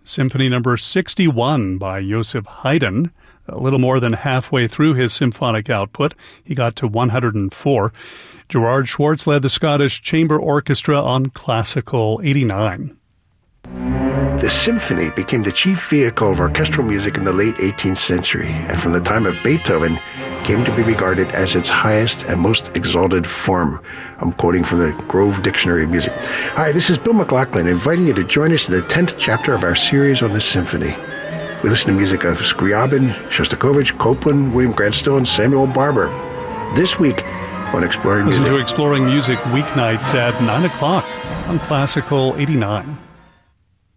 Symphony number 61 by Joseph Haydn. A little more than halfway through his symphonic output, he got to 104. Gerard Schwartz led the Scottish Chamber Orchestra on Classical 89. The symphony became the chief vehicle of orchestral music in the late 18th century, and from the time of Beethoven came to be regarded as its highest and most exalted form. I'm quoting from the Grove Dictionary of Music. Hi, this is Bill McLaughlin, inviting you to join us in the 10th chapter of our series on the symphony. We listen to music of Scriabin, Shostakovich, Copland, William Grant Still, and Samuel Barber. This week on Exploring Music. Listen to Exploring Music weeknights at 9 o'clock on Classical 89.